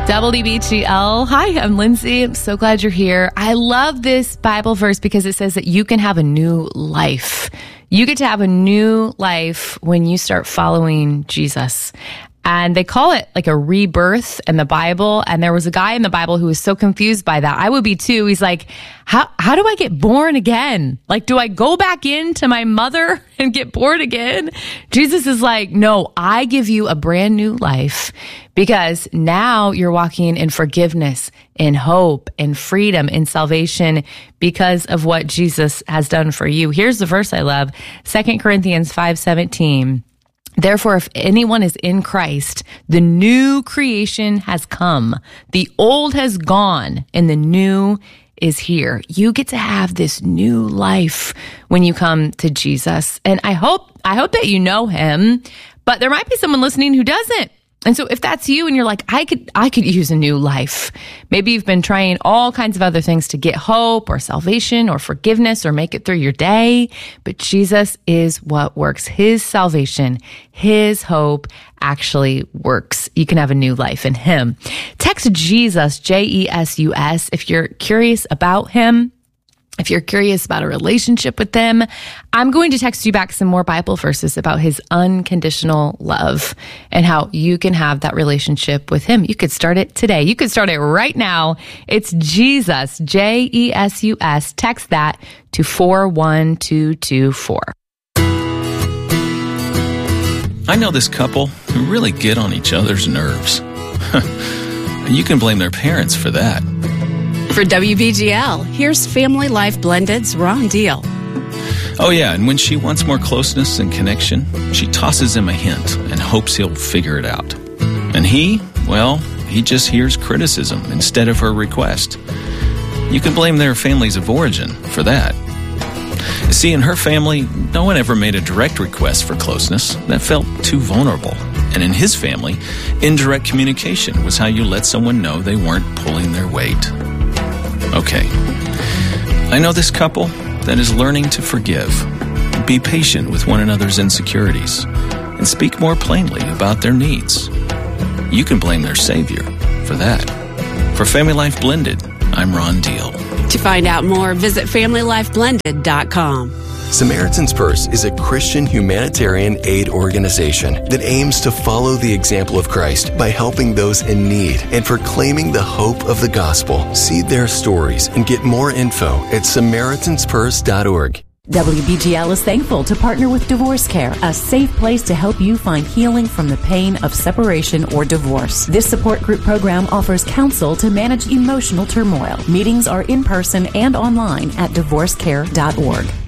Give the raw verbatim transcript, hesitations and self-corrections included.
W B G L. Hi, I'm Lindsay. I'm so glad you're here. I love this Bible verse because it says that you can have a new life. You get to have a new life when you start following Jesus. And they call it like a rebirth in the Bible. And there was a guy in the Bible who was so confused by that. I would be too. He's like, how how do I get born again? Like, do I go back into my mother and get born again? Jesus is like, no, I give you a brand new life because now you're walking in forgiveness, in hope, in freedom, in salvation because of what Jesus has done for you. Here's the verse I love, Second Corinthians five seventeen. Therefore, if anyone is in Christ, the new creation has come. The old has gone and the new is here. You get to have this new life when you come to Jesus. And I hope, I hope that you know him, but there might be someone listening who doesn't. And so if that's you and you're like, I could, I could use a new life. Maybe you've been trying all kinds of other things to get hope or salvation or forgiveness or make it through your day. But Jesus is what works. His salvation, his hope actually works. You can have a new life in him. Text Jesus, J E S U S, if you're curious about him. If you're curious about a relationship with them, I'm going to text you back some more Bible verses about his unconditional love and how you can have that relationship with him. You could start it today. You could start it right now. It's Jesus, J E S U S. Text that to four one two two four. I know this couple who really get on each other's nerves. You can blame their parents for that. For W B G L, here's Family Life Blended's Ron Deal. Oh yeah, and when she wants more closeness and connection, she tosses him a hint and hopes he'll figure it out. And he, well, he just hears criticism instead of her request. You can blame their families of origin for that. See, in her family, no one ever made a direct request for closeness. That felt too vulnerable. And in his family, indirect communication was how you let someone know they weren't pulling their weight. Okay, I know this couple that is learning to forgive, be patient with one another's insecurities, and speak more plainly about their needs. You can blame their Savior for that. For Family Life Blended, I'm Ron Deal. To find out more, visit family life blended dot com. Samaritan's Purse is a Christian humanitarian aid organization that aims to follow the example of Christ by helping those in need and proclaiming the hope of the gospel. See their stories and get more info at samaritans purse dot org. W B G L is thankful to partner with Divorce Care, a safe place to help you find healing from the pain of separation or divorce. This support group program offers counsel to manage emotional turmoil. Meetings are in person and online at divorce care dot org.